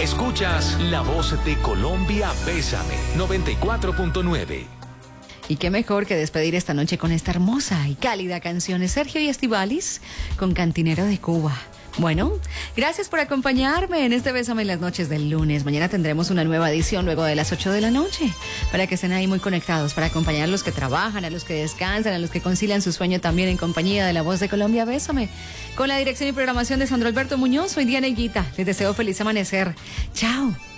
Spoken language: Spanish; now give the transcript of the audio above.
Escuchas La Voz de Colombia, Bésame, 94.9. Y qué mejor que despedir esta noche con esta hermosa y cálida canción de Sergio y Estíbaliz con Cantinero de Cuba. Bueno, gracias por acompañarme en este Bésame en las noches del lunes. Mañana tendremos una nueva edición luego de las 8 de la noche, para que estén ahí muy conectados, para acompañar a los que trabajan, a los que descansan, a los que concilian su sueño también en compañía de La Voz de Colombia, Bésame. Con la dirección y programación de Sandro Alberto Muñoz, soy Diana Higuita. Les deseo feliz amanecer. Chao.